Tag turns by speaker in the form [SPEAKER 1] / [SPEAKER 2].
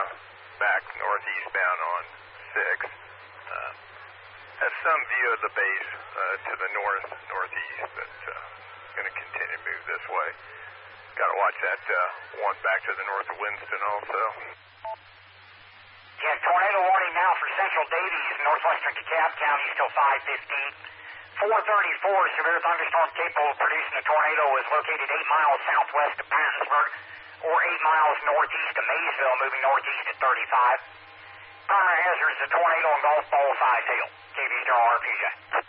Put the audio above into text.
[SPEAKER 1] back northeastbound on 6. Has some view of the base to the northeast, but going to continue to move this way. Got to watch that one back to the north of Winston also.
[SPEAKER 2] Yeah, tornado warning now for Central Davies, northwestern DeKalb County, still 515. 434, severe thunderstorm capable of producing a tornado is located 8 miles southwest of Pattonsburg or 8 miles northeast of Maysville, moving northeast at 35. Primary hazard is a tornado and golf ball size hail. KVSR RPJ.